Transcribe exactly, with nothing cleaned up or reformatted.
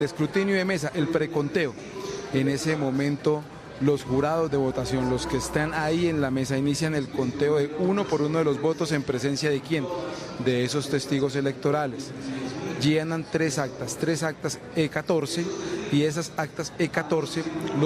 Escrutinio de mesa, el preconteo. En ese momento los jurados de votación, los que están ahí en la mesa, inician el conteo de uno por uno de los votos en presencia de quién, de esos testigos electorales. Llenan tres actas, tres actas E catorce, y esas actas E catorce